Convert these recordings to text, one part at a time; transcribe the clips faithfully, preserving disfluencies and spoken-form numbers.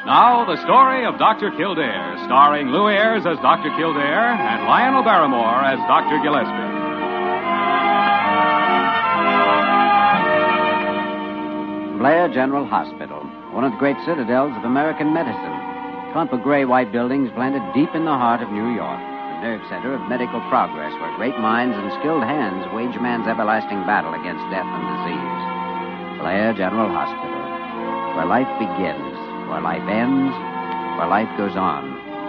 Now, the story of Doctor Kildare, starring Lou Ayres as Doctor Kildare and Lionel Barrymore as Doctor Gillespie. Blair General Hospital, one of the great citadels of American medicine. Clump of gray white buildings planted deep in the heart of New York, the nerve center of medical progress where great minds and skilled hands wage man's everlasting battle against death and disease. Blair General Hospital, where life begins, where life ends, where life goes on.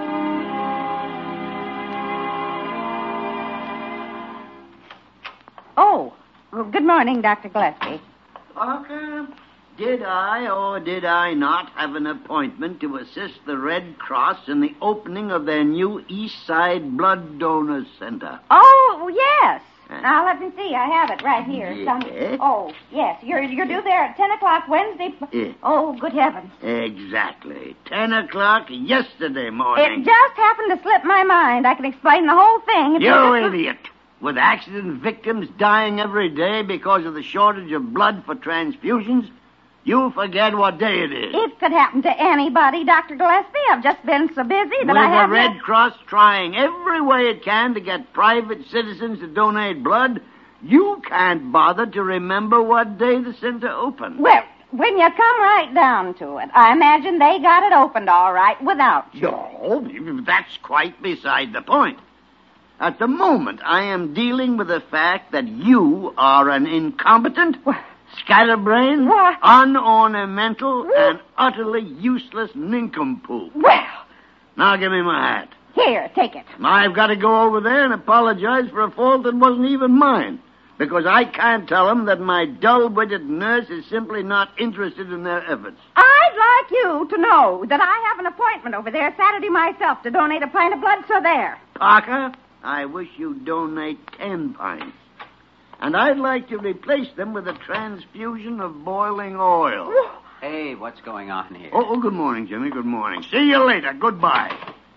Oh, well, good morning, Doctor Gillespie. Parker, did I or did I not have an appointment to assist the Red Cross in the opening of their new East Side Blood Donor Center? Oh, yes. Uh, now, let me see. I have it right here. Yes. Some... Oh, yes. You're you're due there at ten o'clock Wednesday. Yes. Oh, good heavens. Exactly. ten o'clock yesterday morning. It just happened to slip my mind. I can explain the whole thing. If You just... idiot. With accident victims dying every day because of the shortage of blood for transfusions, you forget what day it is. It could happen to anybody, Doctor Gillespie. I've just been so busy that With I the haven't... Red Cross trying every way it can to get private citizens to donate blood, you can't bother to remember what day the center opened. Well, when you come right down to it, I imagine they got it opened all right without you. No, that's quite beside the point. At the moment, I am dealing with the fact that you are an incompetent, scatterbrained, What? unornamental, and utterly useless nincompoop. Well, Now give me my hat. here, take it. I've got to go over there and apologize for a fault that wasn't even mine, because I can't tell them that my dull-witted nurse is simply not interested in their efforts. I'd like you to know that I have an appointment over there Saturday myself to donate a pint of blood, so there. Parker, I wish you'd donate ten pints. And I'd like to replace them with a transfusion of boiling oil. Hey, what's going on here? Oh, oh, good morning, Jimmy. Good morning. See you later. Goodbye.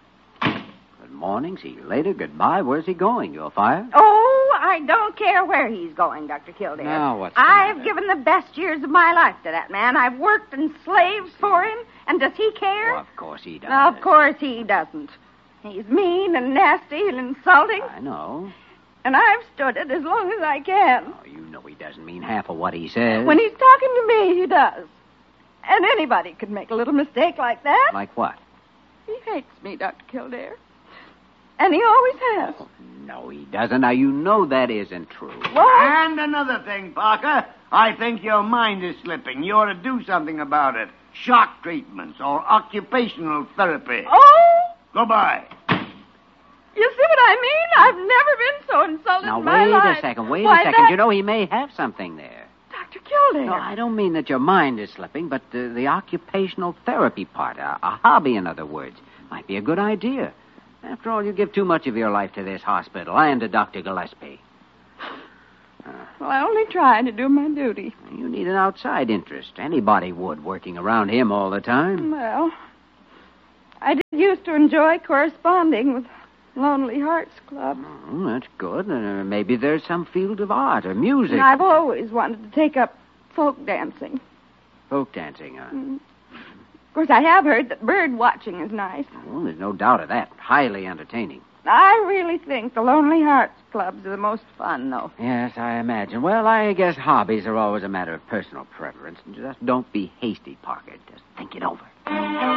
Good morning. See you later. Goodbye. Where's he going? You're fired? Oh, I don't care where he's going, Doctor Kildare. Now, what's the I've matter? given the best years of my life to that man. I've worked and slaved for him, and does he care? Oh, of course he does. Of course he doesn't. He's mean and nasty and insulting, I know. and I've stood it as long as I can. Oh, you know he doesn't mean half of what he says. When he's talking to me, he does. And anybody could make a little mistake like that. Like what? He hates me, Doctor Kildare. And he always has. Oh, no, he doesn't. Now, you know that isn't true. What? And another thing, Parker. I think your mind is slipping. You ought to do something about it. Shock treatments or occupational therapy. Oh! Goodbye. You see what I mean? I've never been so insulted Now, in my wait life. a second. Wait Why, a second. that- You know he may have something there. Doctor Kildare. No, I don't mean that your mind is slipping, but uh, the occupational therapy part, a, a hobby, in other words, might be a good idea. After all, you give too much of your life to this hospital and to Doctor Gillespie. Well, I only try to do my duty. You need an outside interest. Anybody would, working around him all the time. Well, I did used to enjoy corresponding with Lonely Hearts Club. Oh, that's good. Uh, maybe there's some field of art or music. And I've always wanted to take up folk dancing. Folk dancing, huh? Mm. Of course, I have heard that bird watching is nice. Well, there's no doubt of that. Highly entertaining. I really think the Lonely Hearts Clubs are the most fun, though. Yes, I imagine. Well, I guess hobbies are always a matter of personal preference. Just don't be hasty, Parker. Just think it over.